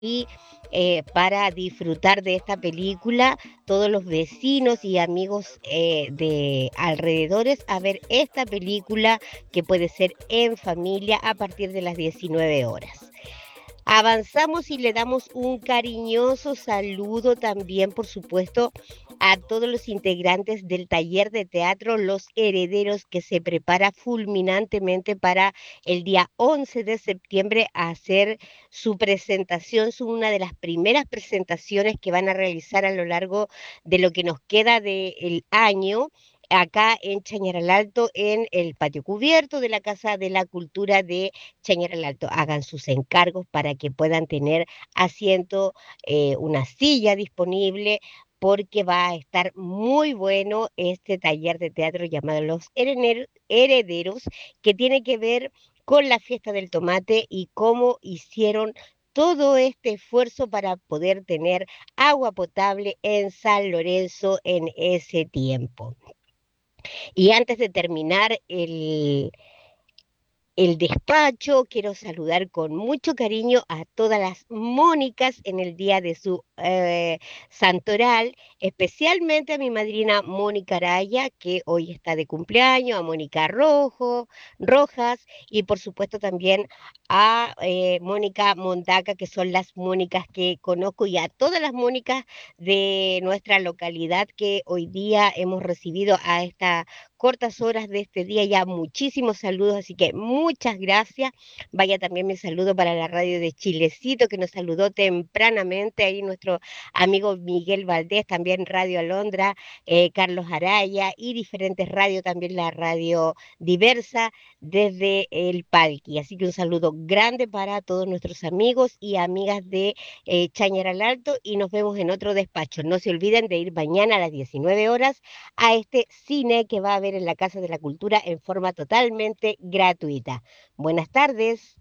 y para disfrutar de esta película, todos los vecinos y amigos de alrededores a ver esta película que puede ser en familia a partir de las 19 horas. Avanzamos y le damos un cariñoso saludo también, por supuesto, a todos los integrantes del taller de teatro Los Herederos, que se prepara fulminantemente para el día 11 de septiembre a hacer su presentación. Es una de las primeras presentaciones que van a realizar a lo largo de lo que nos queda del año acá en Chañaral Alto, en el patio cubierto de la Casa de la Cultura de Chañaral Alto. Hagan sus encargos para que puedan tener asiento, una silla disponible, porque va a estar muy bueno este taller de teatro llamado Los Herederos, que tiene que ver con la fiesta del tomate y cómo hicieron todo este esfuerzo para poder tener agua potable en San Lorenzo en ese tiempo. Y antes de terminar el despacho, quiero saludar con mucho cariño a todas las Mónicas en el día de su santoral, especialmente a mi madrina Mónica Araya, que hoy está de cumpleaños, a Mónica Rojas, y por supuesto también a Mónica Mondaca, que son las Mónicas que conozco, y a todas las Mónicas de nuestra localidad que hoy día hemos recibido a esta cortas horas de este día, ya muchísimos saludos, así que muchas gracias. Vaya también mi saludo para la radio de Chilecito, que nos saludó tempranamente, ahí nuestro amigo Miguel Valdés, también Radio Alondra, Carlos Araya y diferentes radios, también la radio diversa desde el Palqui. Así que un saludo grande para todos nuestros amigos y amigas de Chañaral Alto, y nos vemos en otro despacho. No se olviden de ir mañana a las 19 horas a este cine que va a haber en la Casa de la Cultura en forma totalmente gratuita. Buenas tardes.